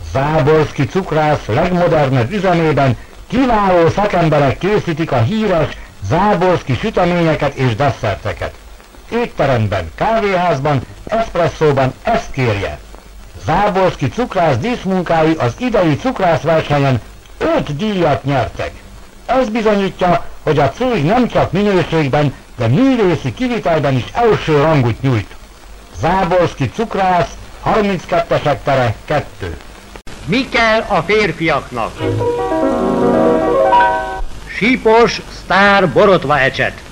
Záborszky cukrász legmodernebb üzemében kiváló szakemberek készítik a híres záborszky süteményeket és desszerteket. Étteremben, kávéházban, eszpresszóban ezt kérje. Záborszky cukrász díszmunkái az idei cukrászversenyen 5 díjat nyertek. Ez bizonyítja, hogy a cég nem csak minőségben, de művészi kivitelben is első rangot nyújt. Záborszky cukrász, 32-esek tere 2. Mi kell a férfiaknak? Sípos, sztár borotva ecset.